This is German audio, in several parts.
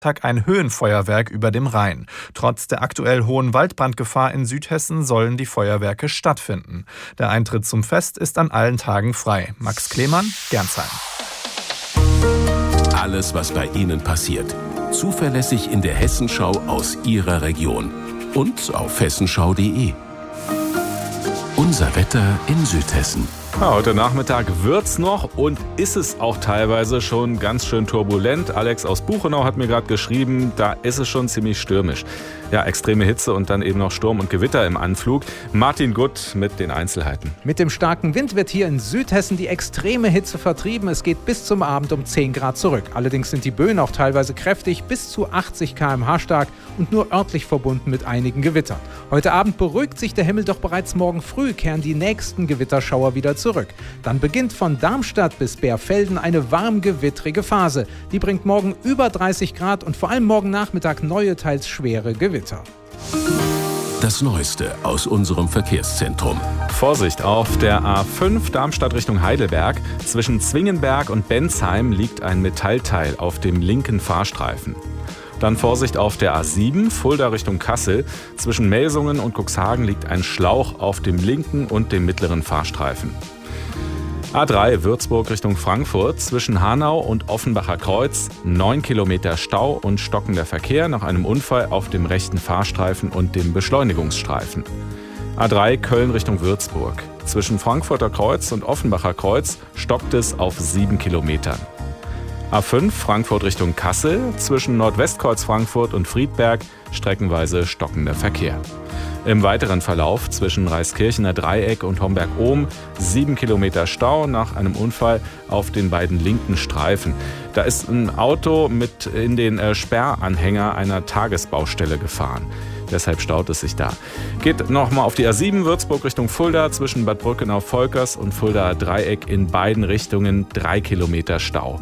Tag ein Höhenfeuerwerk über dem Rhein. Trotz der aktuell hohen Waldbrandgefahr in Südhessen sollen die Feuerwerke stattfinden. Der Eintritt zum Fest ist an allen Tagen frei. Max Klemann, Gernsheim. Alles, was bei Ihnen passiert. Zuverlässig in der Hessenschau aus Ihrer Region. Und auf hessenschau.de. Unser Wetter in Südhessen. Ja, heute Nachmittag wird's noch und ist es auch teilweise schon ganz schön turbulent. Alex aus Buchenau hat mir gerade geschrieben, da ist es schon ziemlich stürmisch. Ja, extreme Hitze und dann eben noch Sturm und Gewitter im Anflug. Martin Gutt mit den Einzelheiten. Mit dem starken Wind wird hier in Südhessen die extreme Hitze vertrieben. Es geht bis zum Abend um 10 Grad zurück. Allerdings sind die Böen auch teilweise kräftig, bis zu 80 km/h stark und nur örtlich verbunden mit einigen Gewittern. Heute Abend beruhigt sich der Himmel, doch bereits morgen früh kehren die nächsten Gewitterschauer wieder zurück. Dann beginnt von Darmstadt bis Bärfelden eine warm-gewittrige Phase. Die bringt morgen über 30 Grad und vor allem morgen Nachmittag neue, teils schwere Gewitter. Das Neueste aus unserem Verkehrszentrum. Vorsicht, auf der A5 Darmstadt Richtung Heidelberg. Zwischen Zwingenberg und Bensheim liegt ein Metallteil auf dem linken Fahrstreifen. Dann Vorsicht auf der A7 Fulda Richtung Kassel. Zwischen Melsungen und Cuxhagen liegt ein Schlauch auf dem linken und dem mittleren Fahrstreifen. A3 Würzburg Richtung Frankfurt, zwischen Hanau und Offenbacher Kreuz, 9 Kilometer Stau und stockender Verkehr nach einem Unfall auf dem rechten Fahrstreifen und dem Beschleunigungsstreifen. A3 Köln Richtung Würzburg, zwischen Frankfurter Kreuz und Offenbacher Kreuz stockt es auf 7 Kilometern. A5 Frankfurt Richtung Kassel, zwischen Nordwestkreuz Frankfurt und Friedberg streckenweise stockender Verkehr. Im weiteren Verlauf zwischen Reiskirchener Dreieck und Homberg-Ohm 7 Kilometer Stau nach einem Unfall auf den beiden linken Streifen. Da ist ein Auto mit in den Sperranhänger einer Tagesbaustelle gefahren. Deshalb staut es sich da. Geht nochmal auf die A7 Würzburg Richtung Fulda, zwischen Bad Brückenau-Volkers und Fuldaer Dreieck in beiden Richtungen 3 Kilometer Stau.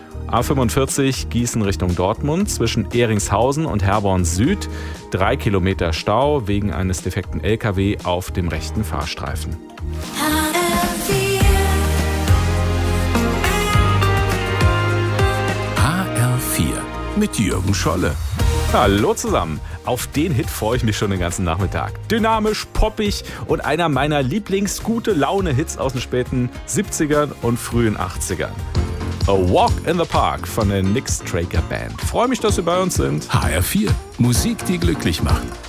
A45 Gießen Richtung Dortmund, zwischen Ehringshausen und Herborn Süd 3 Kilometer Stau wegen eines defekten LKW auf dem rechten Fahrstreifen. HR4 mit Jürgen Scholle. Hallo zusammen. Auf den Hit freue ich mich schon den ganzen Nachmittag. Dynamisch, poppig und einer meiner Lieblings-Gute-Laune-Hits aus den späten 70ern und frühen 80ern. A Walk in the Park von der Nick Straker Band. Freue mich, dass Sie bei uns sind. HR4, Musik, die glücklich macht.